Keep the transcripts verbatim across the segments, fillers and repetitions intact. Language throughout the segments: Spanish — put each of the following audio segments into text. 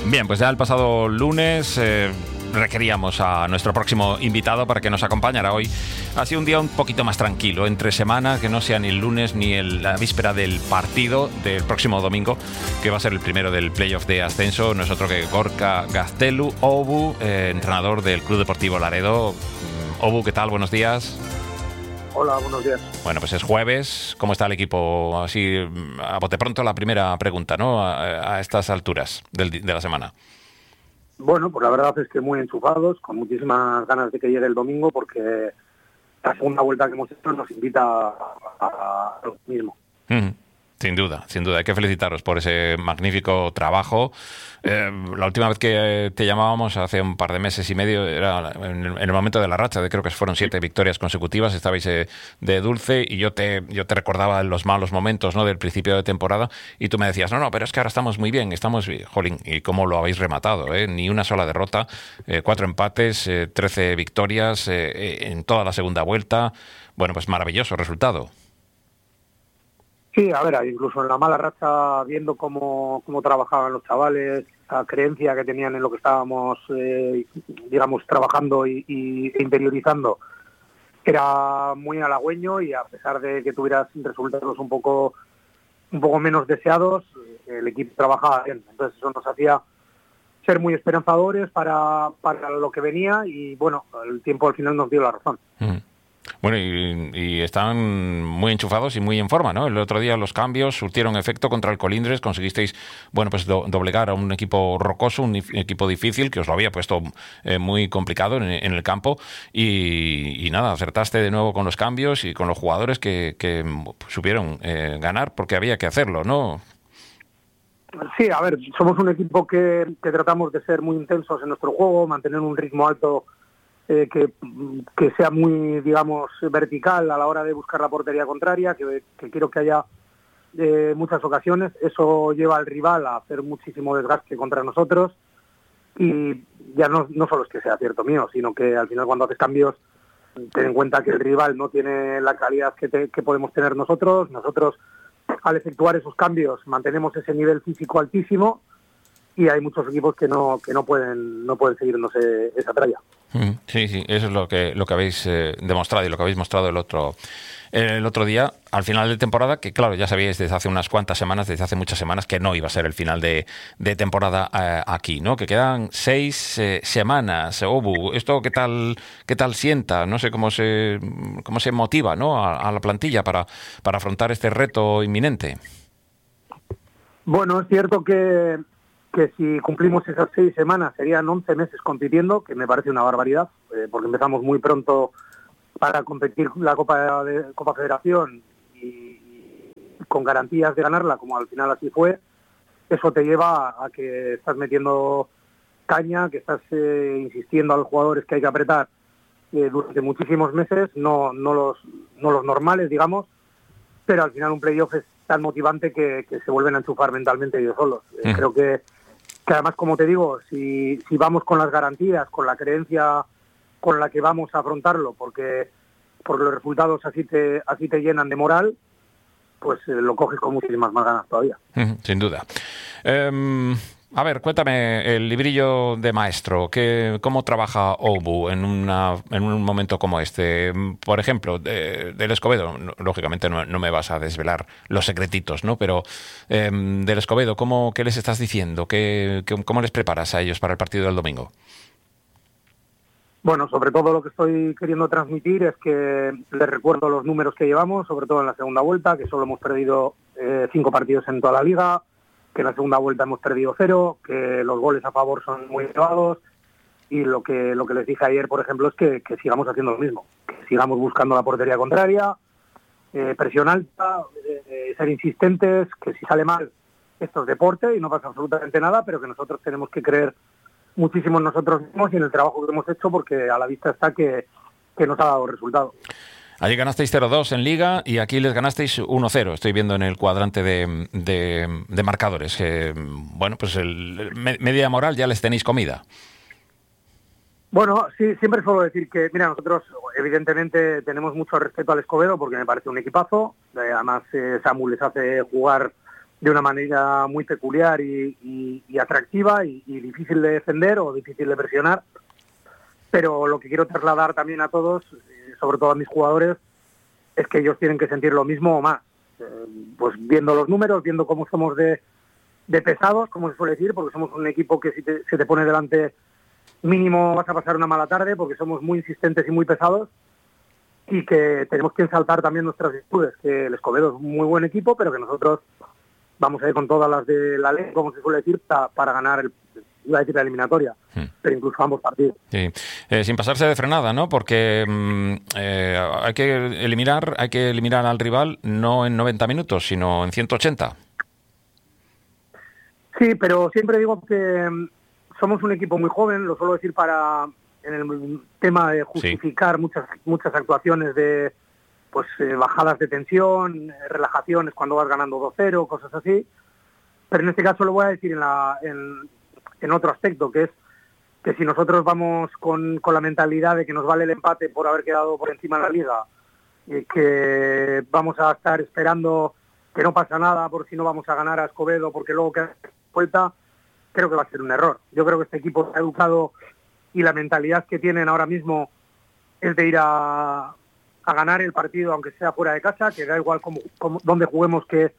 Bien, pues ya el pasado lunes eh, requeríamos a nuestro próximo invitado para que nos acompañara hoy. Ha sido un día un poquito más tranquilo, entre semana, que no sea ni el lunes ni el, la víspera del partido del próximo domingo, que va a ser el primero del playoff de ascenso. No es otro que Gorka Gaztelu, Obu, eh, entrenador del Club Deportivo Laredo. Obu, ¿qué tal? Buenos días. Hola, buenos días. Bueno, pues es jueves. ¿Cómo está el equipo? Así, a bote pronto, la primera pregunta, ¿no? A, a estas alturas del, de la semana. Bueno, pues la verdad es que muy enchufados, con muchísimas ganas de que llegue el domingo, porque la segunda vuelta que hemos hecho nos invita a, a, a lo mismo. Mm, sin duda, sin duda. Hay que felicitaros por ese magnífico trabajo. Eh, la última vez que te llamábamos, hace un par de meses y medio, era en el, en el momento de la racha, de creo que fueron siete victorias consecutivas, estabais eh, de dulce, y yo te yo te recordaba los malos momentos, ¿no?, del principio de temporada, y tú me decías, no, no, pero es que ahora estamos muy bien, estamos bien. Jolín, y cómo lo habéis rematado, ¿eh? Ni una sola derrota, eh, cuatro empates, eh, trece victorias eh, en toda la segunda vuelta. Bueno, pues maravilloso resultado. Sí, a ver, incluso en la mala racha, viendo cómo, cómo trabajaban los chavales, la creencia que tenían en lo que estábamos, eh, digamos, trabajando y, y e interiorizando, era muy halagüeño, y a pesar de que tuvieras resultados un poco, un poco menos deseados, el equipo trabajaba bien. Entonces eso nos hacía ser muy esperanzadores para, para lo que venía, y bueno, el tiempo al final nos dio la razón. Mm. Bueno, y, y están muy enchufados y muy en forma, ¿no? El otro día los cambios surtieron efecto contra el Colindres, conseguisteis, bueno, pues do, doblegar a un equipo rocoso, un equipo difícil, que os lo había puesto eh, muy complicado en, en el campo, y, y nada, acertaste de nuevo con los cambios y con los jugadores que, que supieron eh, ganar, porque había que hacerlo, ¿no? Sí, a ver, somos un equipo que, que tratamos de ser muy intensos en nuestro juego, mantener un ritmo alto, Eh, que, que sea muy, digamos, vertical a la hora de buscar la portería contraria, que, que quiero que haya eh, muchas ocasiones. Eso lleva al rival a hacer muchísimo desgaste contra nosotros, y ya no, no solo es que sea cierto mío, sino que al final, cuando haces cambios, ten en cuenta que el rival no tiene la calidad que, te, que podemos tener nosotros. Nosotros, al efectuar esos cambios, mantenemos ese nivel físico altísimo, y hay muchos equipos que no que no pueden no pueden seguirnos eh, esa tralla. Sí, sí, eso es lo que lo que habéis eh, demostrado, y lo que habéis mostrado el otro el otro día, al final de temporada, que claro, ya sabíais desde hace unas cuantas semanas, desde hace muchas semanas, que no iba a ser el final de, de temporada eh, aquí, ¿no? Que quedan seis eh, semanas. Obu, ¿esto qué tal qué tal sienta? No sé cómo se cómo se motiva, ¿no?, a, a la plantilla para, para afrontar este reto inminente. Bueno, es cierto que que si cumplimos esas seis semanas serían once meses compitiendo, que me parece una barbaridad, eh, porque empezamos muy pronto para competir la Copa de Copa Federación, y, y con garantías de ganarla, como al final así fue. Eso te lleva a, a que estás metiendo caña, que estás eh, insistiendo a los jugadores que hay que apretar eh, durante muchísimos meses, no, no, los, no los normales, digamos, pero al final un playoff es tan motivante que, que se vuelven a enchufar mentalmente ellos solos. Eh, mm. Creo que que además, como te digo, si, si vamos con las garantías, con la creencia con la que vamos a afrontarlo, porque por los resultados así te así te llenan de moral, pues eh, lo coges con muchísimas más ganas todavía. Sin duda. Um, a ver, cuéntame el librillo de maestro. ¿Qué, ¿Cómo trabaja Obu en, una, en un momento como este? Por ejemplo, de, del Escobedo, lógicamente no, no me vas a desvelar los secretitos, ¿no? Pero eh, del Escobedo, ¿cómo, ¿qué les estás diciendo? ¿Qué, qué, ¿Cómo les preparas a ellos para el partido del domingo? Bueno, sobre todo lo que estoy queriendo transmitir es que les recuerdo los números que llevamos, sobre todo en la segunda vuelta, que solo hemos perdido eh, cinco partidos en toda la liga, que en la segunda vuelta hemos perdido cero, que los goles a favor son muy elevados, y lo que lo que les dije ayer, por ejemplo, es que, que sigamos haciendo lo mismo, que sigamos buscando la portería contraria, eh, presión alta, eh, ser insistentes, que si sale mal, esto es deporte y no pasa absolutamente nada, pero que nosotros tenemos que creer muchísimo en nosotros mismos y en el trabajo que hemos hecho, porque a la vista está que, que nos ha dado resultados. Allí ganasteis cero dos en Liga y aquí les ganasteis uno cero. Estoy viendo en el cuadrante de, de, de marcadores. Eh, bueno, pues el, el media moral ya les tenéis comida. Bueno, sí, siempre suelo decir que, mira, nosotros evidentemente tenemos mucho respeto al Escobedo porque me parece un equipazo. Eh, además, eh, Samu les hace jugar de una manera muy peculiar y, y, y atractiva y, y difícil de defender o difícil de presionar. Pero lo que quiero trasladar también a todos, eh, sobre todo a mis jugadores, es que ellos tienen que sentir lo mismo o más. Eh, pues viendo los números, viendo cómo somos de, de pesados, como se suele decir, porque somos un equipo que si te, se te pone delante mínimo vas a pasar una mala tarde, porque somos muy insistentes y muy pesados, y que tenemos que ensaltar también nuestras virtudes, que el Escobedo es un muy buen equipo, pero que nosotros vamos a ir con todas las de la ley, como se suele decir, para, para ganar el iba a decir la eliminatoria, hmm. pero incluso ambos partidos. Sí. Eh, sin pasarse de frenada, ¿no? Porque mm, eh, hay que eliminar, hay que eliminar al rival no en noventa minutos, sino en ciento ochenta. Sí, pero siempre digo que mm, somos un equipo muy joven, lo suelo decir para en el tema de justificar sí. muchas muchas actuaciones de pues eh, bajadas de tensión, relajaciones cuando vas ganando dos cero, cosas así. Pero en este caso lo voy a decir en la en, en otro aspecto, que es que si nosotros vamos con, con la mentalidad de que nos vale el empate por haber quedado por encima de la liga y que vamos a estar esperando que no pasa nada por si no vamos a ganar a Escobedo porque luego queda vuelta, creo que va a ser un error. Yo creo que este equipo está educado y la mentalidad que tienen ahora mismo es de ir a, a ganar el partido aunque sea fuera de casa, que da igual cómo, cómo, dónde juguemos, que,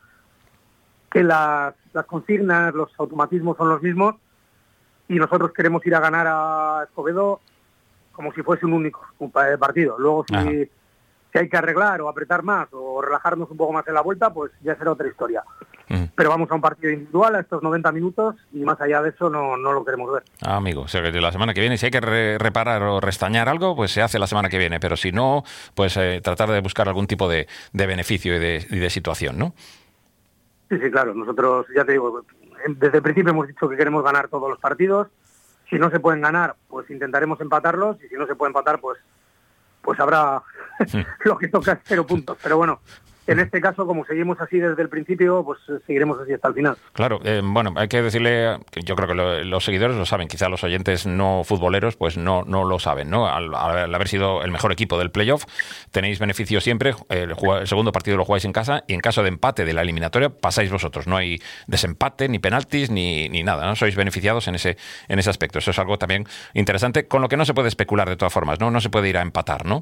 que las, las consignas, los automatismos son los mismos. Y nosotros queremos ir a ganar a Escobedo como si fuese un único un partido. Luego, si, si hay que arreglar o apretar más o relajarnos un poco más en la vuelta, pues ya será otra historia. Uh-huh. Pero vamos a un partido individual a estos noventa minutos y más allá de eso no, no lo queremos ver. Ah, amigo, o sea que la semana que viene, si hay que re- reparar o restañar algo, pues se hace la semana que viene. Pero si no, pues eh, tratar de buscar algún tipo de, de beneficio y de, y de situación, ¿no? Sí, sí, claro. Nosotros, ya te digo, desde el principio hemos dicho que queremos ganar todos los partidos. Si no se pueden ganar, pues intentaremos empatarlos, y si no se puede empatar, pues pues habrá sí. lo que toca, cero puntos. Pero bueno, en este caso, como seguimos así desde el principio, pues seguiremos así hasta el final. Claro, eh, bueno, hay que decirle, que yo creo que lo, los seguidores lo saben, quizá los oyentes no futboleros pues no, no lo saben, ¿no? Al, al haber sido el mejor equipo del playoff, tenéis beneficio siempre, el, el segundo partido lo jugáis en casa y en caso de empate de la eliminatoria pasáis vosotros, no hay desempate, ni penaltis, ni, ni nada, ¿no? Sois beneficiados en ese, en ese aspecto. Eso es algo también interesante, con lo que no se puede especular de todas formas, ¿no? No se puede ir a empatar, ¿no?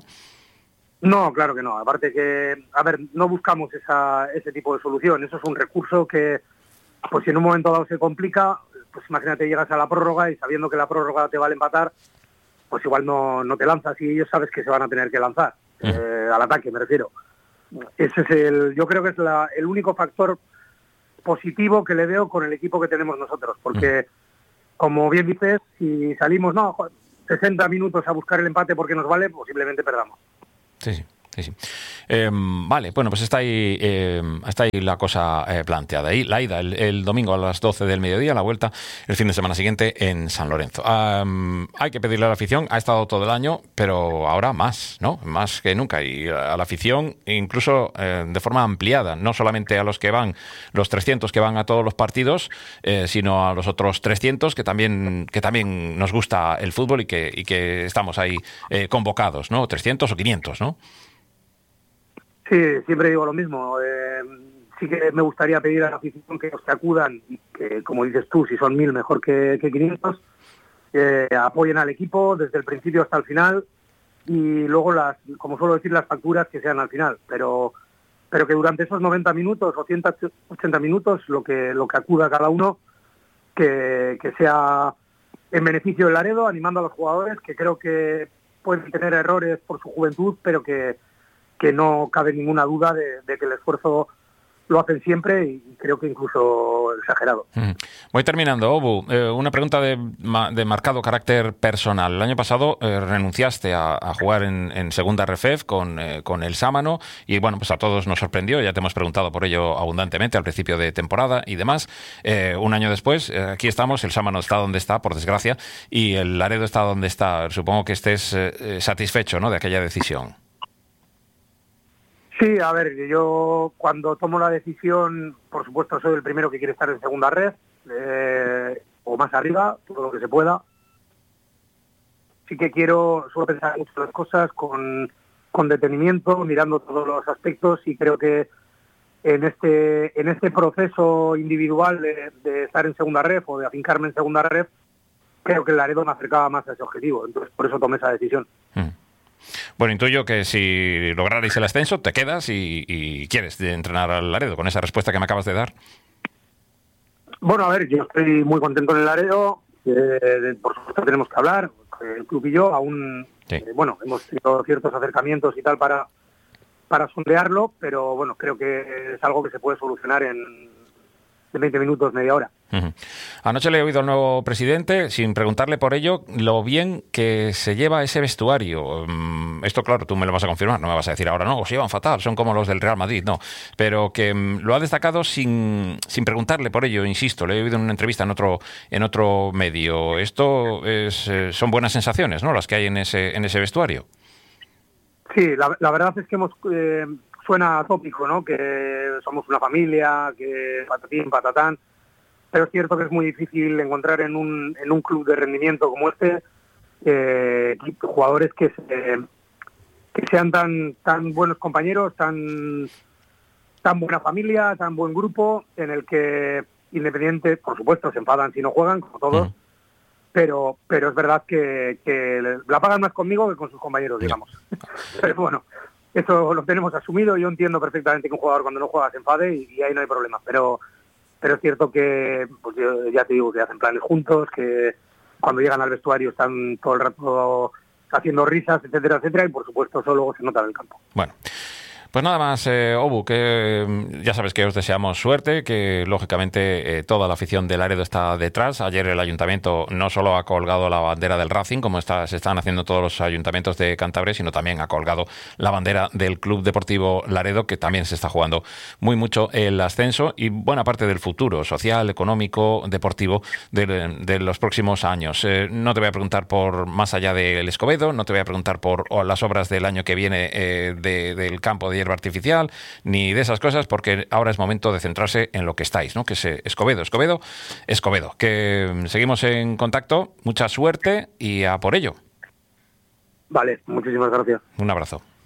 No, claro que no. Aparte que, a ver, no buscamos esa, ese tipo de solución. Eso es un recurso que, pues si en un momento dado se complica, pues imagínate, llegas a la prórroga y sabiendo que la prórroga te vale empatar, pues igual no, no te lanzas y ellos sabes que se van a tener que lanzar, uh-huh. eh, al ataque me refiero. Ese es el, yo creo que es la, el único factor positivo que le veo con el equipo que tenemos nosotros, porque uh-huh. como bien dices, si salimos, no, sesenta minutos a buscar el empate porque nos vale, posiblemente perdamos. Sí, sí. Sí, sí. Eh, vale, bueno, pues está ahí, eh, está ahí la cosa eh, planteada. Y la ida el, el domingo a las doce del mediodía, la vuelta el fin de semana siguiente en San Lorenzo. Um, hay que pedirle a la afición, ha estado todo el año, pero ahora más, ¿no? Más que nunca. Y a la afición, incluso eh, de forma ampliada, no solamente a los que van, los trescientos que van a todos los partidos, eh, sino a los otros trescientos que también, que también nos gusta el fútbol y que, y que estamos ahí eh, convocados, ¿no? trescientos o quinientos, ¿no? Sí, siempre digo lo mismo. Eh, sí que me gustaría pedir a la afición que los que acudan y que, como dices tú, si son mil mejor que, que quinientos, eh, apoyen al equipo desde el principio hasta el final y luego, las, como suelo decir, las facturas que sean al final. Pero pero que durante esos noventa minutos o ciento ochenta minutos, lo que lo que acuda cada uno, que, que sea en beneficio del Laredo, animando a los jugadores, que creo que pueden tener errores por su juventud, pero que que no cabe ninguna duda de, de que el esfuerzo lo hacen siempre y creo que incluso exagerado. Voy terminando, Obu. Eh, una pregunta de, de marcado carácter personal. El año pasado eh, renunciaste a, a jugar en, en segunda R F E F con, eh, con el Sámano y bueno, pues a todos nos sorprendió. Ya te hemos preguntado por ello abundantemente al principio de temporada y demás. Eh, un año después, eh, aquí estamos. El Sámano está donde está, por desgracia, y el Laredo está donde está. Supongo que estés eh, satisfecho, ¿no?, de aquella decisión. Sí, a ver, yo cuando tomo la decisión, por supuesto soy el primero que quiere estar en segunda red, eh, o más arriba, todo lo que se pueda. Sí que quiero, suelo pensar mucho las cosas con, con detenimiento, mirando todos los aspectos y creo que en este en este proceso individual de, de estar en segunda ref o de afincarme en segunda ref, creo que el Laredo me acercaba más a ese objetivo. Entonces, por eso tomé esa decisión. Mm. Bueno, intuyo que si lograrais el ascenso, te quedas y, y quieres entrenar al Laredo, con esa respuesta que me acabas de dar. Bueno, a ver, yo estoy muy contento en el Laredo. Eh, por supuesto tenemos que hablar, el club y yo, aún, sí. eh, bueno, hemos tenido ciertos acercamientos y tal para, para sondearlo, pero bueno, creo que es algo que se puede solucionar en, en veinte minutos, media hora. Uh-huh. Anoche le he oído al nuevo presidente, sin preguntarle por ello, lo bien que se lleva ese vestuario. Um, esto, claro, tú me lo vas a confirmar, no me vas a decir ahora, no, se llevan fatal, son como los del Real Madrid, no. Pero que um, lo ha destacado sin, sin preguntarle por ello, insisto, le he oído en una entrevista en otro, en otro medio. Esto es, eh, son buenas sensaciones, ¿no?, las que hay en ese, en ese vestuario. Sí, la, la verdad es que hemos... Eh, suena tópico, ¿no?, que somos una familia, que patatín, patatán. Pero es cierto que es muy difícil encontrar en un, en un club de rendimiento como este eh, jugadores que, se, que sean tan, tan buenos compañeros, tan, tan buena familia, tan buen grupo, en el que independiente, por supuesto, se enfadan si no juegan, como todos, uh-huh. pero, pero es verdad que, que la pagan más conmigo que con sus compañeros, digamos. Pero bueno, eso lo tenemos asumido. Yo entiendo perfectamente que un jugador cuando no juega se enfade y, y ahí no hay problema, pero... Pero es cierto que, pues yo ya te digo, que hacen planes juntos, que cuando llegan al vestuario están todo el rato haciendo risas, etcétera, etcétera, y por supuesto eso luego se nota en el campo. Bueno. Pues nada más, eh, Obu, que ya sabes que os deseamos suerte, que lógicamente eh, toda la afición del Laredo está detrás. Ayer el ayuntamiento no solo ha colgado la bandera del Racing, como está, se están haciendo todos los ayuntamientos de Cantabria, sino también ha colgado la bandera del Club Deportivo Laredo, que también se está jugando muy mucho el ascenso y buena parte del futuro social, económico, deportivo de, de los próximos años. Eh, no te voy a preguntar por más allá del Escobedo, no te voy a preguntar por oh, las obras del año que viene eh, de, del campo de hierba artificial, ni de esas cosas, porque ahora es momento de centrarse en lo que estáis, ¿no? Que es Escobedo, Escobedo, Escobedo. Que seguimos en contacto, mucha suerte y a por ello. Vale, muchísimas gracias. Un abrazo.